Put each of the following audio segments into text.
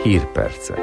Hírpercek.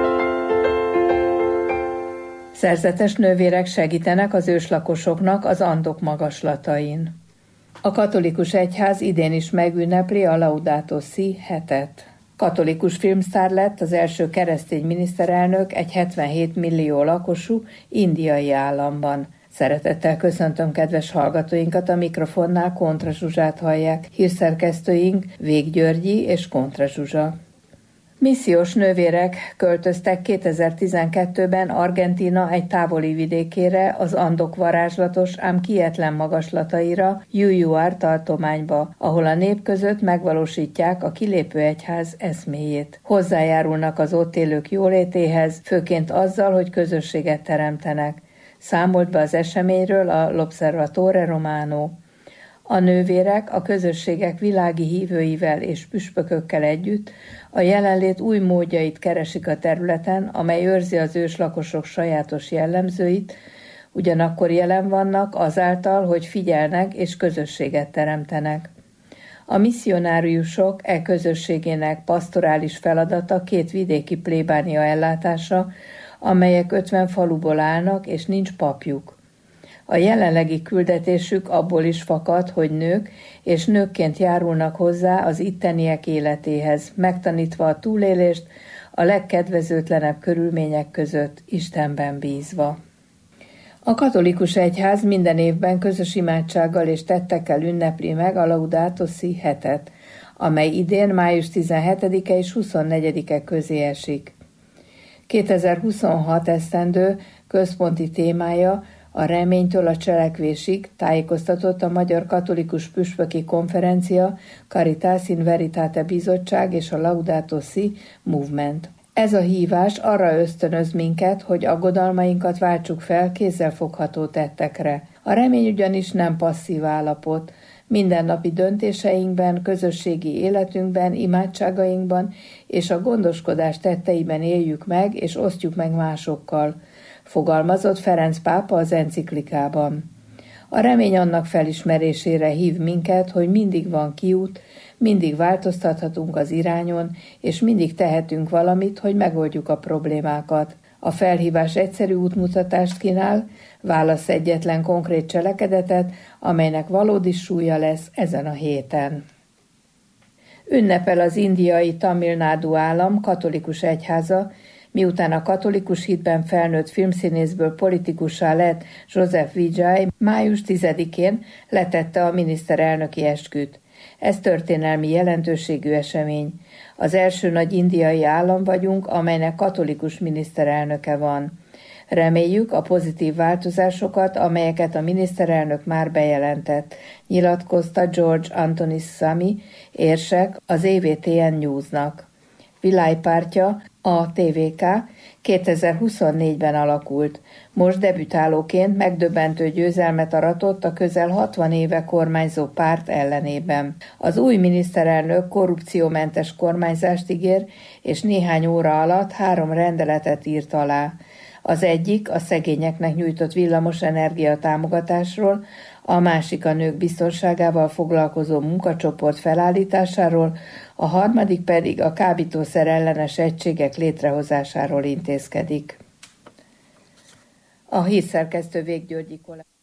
Szerzetes nővérek segítenek az őslakosoknak az Andok magaslatain. A katolikus egyház idén is megünnepli a Laudato Si hetet. Katolikus filmsztár lett az első keresztény miniszterelnök egy 77 millió lakosú indiai államban. Szeretettel köszöntöm kedves hallgatóinkat, a mikrofonnál Kontra Zsuzsát hallják, hírszerkesztőink Vég Györgyi és Kontra Zsuzsa. Missziós nővérek költöztek 2012-ben Argentína egy távoli vidékére, az Andok varázslatos, ám kietlen magaslataira, Jujuár tartományba, ahol a nép között megvalósítják a kilépő egyház eszméjét. Hozzájárulnak az ott élők jólétéhez, főként azzal, hogy közösséget teremtenek. Számolt be az eseményről a L'Osservatore Romano. A nővérek a közösségek világi hívőivel és püspökökkel együtt a jelenlét új módjait keresik a területen, amely őrzi az őslakosok sajátos jellemzőit, ugyanakkor jelen vannak azáltal, hogy figyelnek és közösséget teremtenek. A misszionáriusok közösségének pastorális feladata 2 vidéki plébánia ellátása, amelyek 50 faluból állnak, és nincs papjuk. A jelenlegi küldetésük abból is fakad, hogy nők és nőkként járulnak hozzá az itteniek életéhez, megtanítva a túlélést a legkedvezőtlenebb körülmények között, Istenben bízva. A katolikus egyház minden évben közös imádsággal és tettekkel ünnepli meg a Laudato Si hetet, amely idén május 17-e és 24-e közé esik. 2026 esztendő központi témája a reménytől a cselekvésig, tájékoztatott a Magyar Katolikus Püspöki Konferencia, Caritas in Veritate Bizottság és a Laudato Si Movement. Ez a hívás arra ösztönöz minket, hogy aggodalmainkat váltsuk fel kézzelfogható tettekre. A remény ugyanis nem passzív állapot. Mindennapi döntéseinkben, közösségi életünkben, imádságainkban és a gondoskodás tetteiben éljük meg és osztjuk meg másokkal, fogalmazott Ferenc pápa az enciklikában. A remény annak felismerésére hív minket, hogy mindig van kiút, mindig változtathatunk az irányon, és mindig tehetünk valamit, hogy megoldjuk a problémákat. A felhívás egyszerű útmutatást kínál, válasz egyetlen konkrét cselekedetet, amelynek valódi súlya lesz ezen a héten. Ünnepel az indiai Tamil Nadu állam katolikus egyháza, miután a katolikus hitben felnőtt filmszínészből politikussá lett Joseph Vijay május 10-én letette a miniszterelnöki esküt. Ez történelmi jelentőségű esemény. Az első nagy indiai állam vagyunk, amelynek katolikus miniszterelnöke van. Reméljük a pozitív változásokat, amelyeket a miniszterelnök már bejelentett, nyilatkozta George Anthony Sami, érsek, az EWTN Newsnak. Vilay pártja, a TVK 2024-ben alakult. Most debütálóként megdöbbentő győzelmet aratott a közel 60 éve kormányzó párt ellenében. Az új miniszterelnök korrupciómentes kormányzást ígér, és néhány óra alatt 3 rendeletet írt alá. Az egyik a szegényeknek nyújtott villamosenergia támogatásról, a másik a nők biztonságával foglalkozó munkacsoport felállításáról, a harmadik pedig a kábítószer ellenes egységek létrehozásáról intézkedik. A hírszerkesztő Vég Györgyi kollégám.